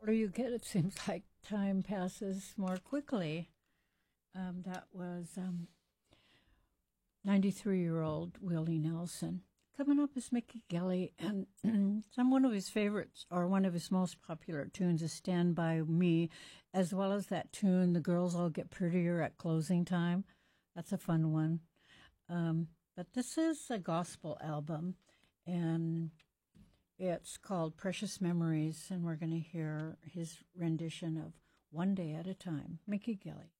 older you get, it seems like time passes more quickly. That was 93-year-old Willie Nelson. Coming up is Mickey Gelly, and one of his favorites, or one of his most popular tunes, is Stand By Me, as well as that tune, The Girls All Get Prettier at Closing Time. That's a fun one. But this is a gospel album, and it's called Precious Memories, and we're going to hear his rendition of One Day at a Time. Mickey Gelly.